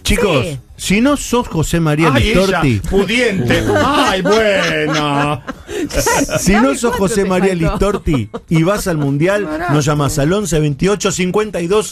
Chicos, Sí. si no sos José María Listorti, Ella, pudiente. Ay, bueno. si no sos ¿Cuánto José te María faltó? Listorti y vas al Mundial, nos llamas al 11 28 52